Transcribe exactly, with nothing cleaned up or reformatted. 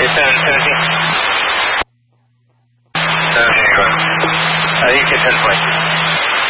seventeen. seventeen, go ahead. I think it's ten twenty.